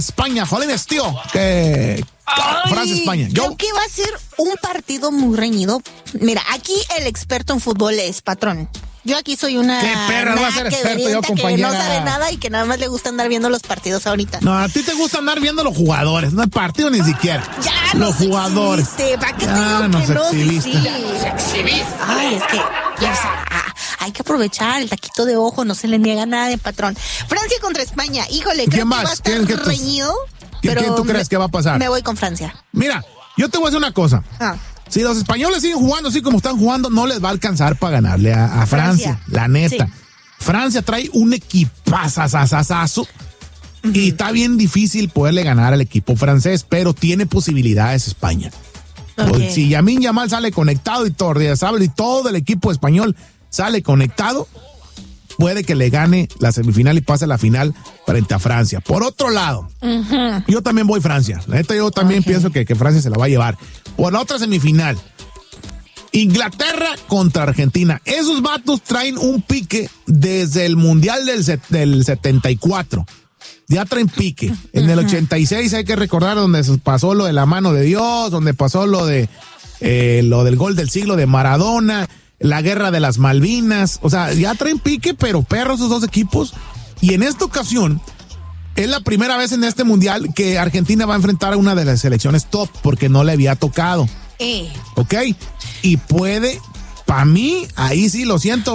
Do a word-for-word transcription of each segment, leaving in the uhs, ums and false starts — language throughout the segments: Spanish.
España, jóvenes, tío, que Francia-España. Yo creo que va a ser un partido muy reñido. Mira, aquí el experto en fútbol es Patrón. Yo aquí soy una... ¿Qué perra va a ser experto yo, compañera? Que no sabe nada y que nada más le gusta andar viendo los partidos ahorita. No, a ti te gusta andar viendo los jugadores, no el partido ni siquiera. Ya los nos jugadores. Exhibiste. ¿Para qué ya te nos que no? exhibiste. Sí, sí. exhibiste. Ay, es que ya, o sea, hay que aprovechar el taquito de ojo, no se le niega nada de Patrón. Francia contra España, híjole, creo más? que va a estar ¿Quién, reñido. ¿Quién, pero ¿quién tú crees me, que va a pasar? Me voy con Francia. Mira, yo te voy a decir una cosa. Ah. Si los españoles siguen jugando así como están jugando, no les va a alcanzar para ganarle a, a Francia, Francia, la neta. Sí. Francia trae un equipazazazazazo uh-huh. y está bien difícil poderle ganar al equipo francés, pero tiene posibilidades España. Okay. Si Lamine Yamal sale conectado y Torres, ¿sabes? Y todo el equipo español sale conectado, puede que le gane la semifinal y pase a la final frente a Francia. Por otro lado, uh-huh. yo también voy a Francia. La neta, yo también okay. pienso que, que Francia se la va a llevar. Por la otra semifinal, Inglaterra contra Argentina. Esos vatos traen un pique desde el Mundial del, set, del setenta y cuatro. Ya traen pique. En el ochenta y seis hay que recordar donde pasó lo de la mano de Dios, donde pasó lo de eh, lo del gol del siglo de Maradona, la guerra de las Malvinas. O sea, ya traen pique, pero perros esos dos equipos. Y en esta ocasión es la primera vez en este Mundial que Argentina va a enfrentar a una de las selecciones top porque no le había tocado. Eh. ¿Ok? Y puede, para mí, ahí sí lo siento,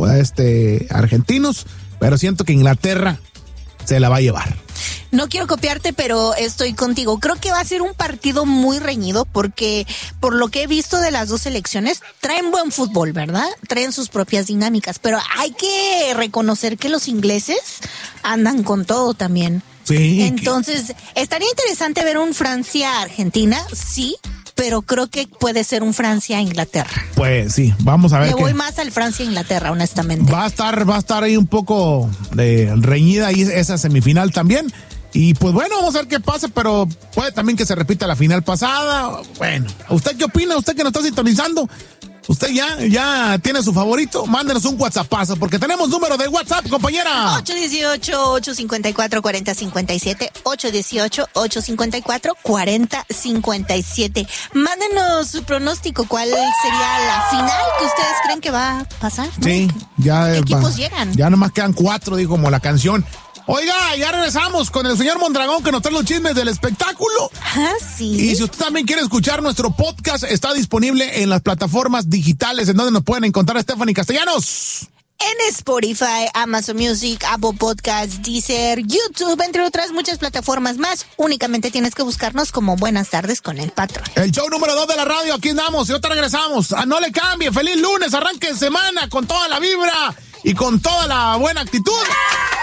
este, argentinos, pero siento que Inglaterra se la va a llevar. No quiero copiarte, pero estoy contigo. Creo que va a ser un partido muy reñido porque por lo que he visto de las dos selecciones, traen buen fútbol, ¿verdad? Traen sus propias dinámicas, pero hay que reconocer que los ingleses andan con todo también. Sí. Entonces, que... estaría interesante ver un Francia-Argentina, sí, pero creo que puede ser un Francia-Inglaterra. Pues sí, vamos a ver. Me voy que... más al Francia-Inglaterra, honestamente. Va a estar, va a estar ahí un poco de reñida ahí esa semifinal también. Y pues bueno, vamos a ver qué pasa, pero puede también que se repita la final pasada. Bueno, ¿usted qué opina? ¿Usted que nos está sintonizando? ¿Usted ya, ya tiene su favorito? Mándenos un WhatsAppazo, porque tenemos número de WhatsApp, compañera. ocho uno ocho, ocho cinco cuatro, cuatro cero cinco siete, ocho uno ocho, ocho cinco cuatro, cuatro cero cinco siete. Mándenos su pronóstico, ¿cuál sería la final que ustedes creen que va a pasar? ¿No? Sí, ya. ¿Qué equipos va, llegan? Ya nomás quedan cuatro, dijo como la canción. Oiga, ya regresamos con el señor Mondragón que nos trae los chismes del espectáculo. Ah, sí. Y si usted también quiere escuchar nuestro podcast, está disponible en las plataformas digitales en donde nos pueden encontrar Stephanie Castellanos. En Spotify, Amazon Music, Apple Podcasts, Deezer, YouTube, entre otras muchas plataformas más. Únicamente tienes que buscarnos como Buenas Tardes con el Patrón. El show número dos de la radio, aquí andamos y ahorita regresamos. Ah, no le cambie, feliz lunes, arranque de semana con toda la vibra y con toda la buena actitud.